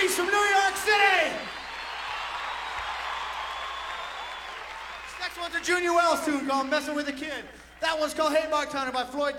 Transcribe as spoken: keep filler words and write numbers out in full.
Freeze from New York City. This next one's a Junior Wells tune called Messing with a Kid. That one's called Hey Bartender by Floyd